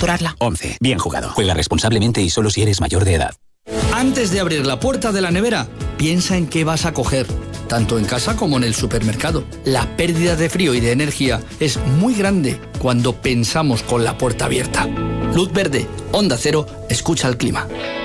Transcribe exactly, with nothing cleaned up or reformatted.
facturarla. once. Bien jugado. Juega responsablemente y solo si eres mayor de edad. Antes de abrir la puerta de la nevera, piensa en qué vas a coger, tanto en casa como en el supermercado. La pérdida de frío y de energía es muy grande cuando pensamos con la puerta abierta. Luz verde, Onda Cero, escucha el clima.